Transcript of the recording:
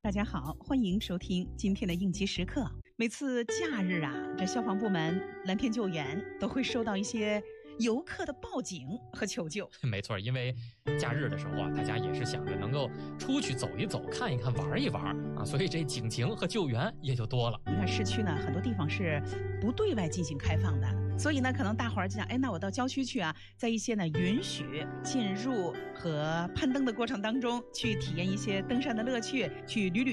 大家好，欢迎收听今天的应急时刻。每次假日啊，这消防部门蓝天救援都会收到一些游客的报警和求救。 没错，因为假日的时候啊，大家也是想着能够出去走一走、看一看、玩一玩啊，所以这警情和救援也就多了。 你看市区呢，很多地方是不对外进行开放的，所以呢，可能大伙儿就想，那我到郊区去啊，在一些呢允许进入和攀登的过程当中，去体验一些登山的乐趣，去旅